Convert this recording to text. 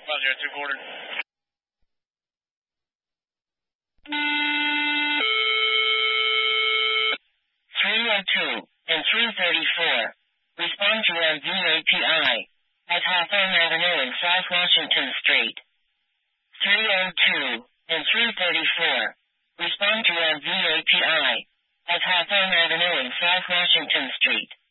502 quarter. 302 and 334. Respond to our VAPI at Hawthorne Avenue and South Washington Street. 302 and 334. Respond to our VAPI at Hawthorne Avenue and South Washington Street.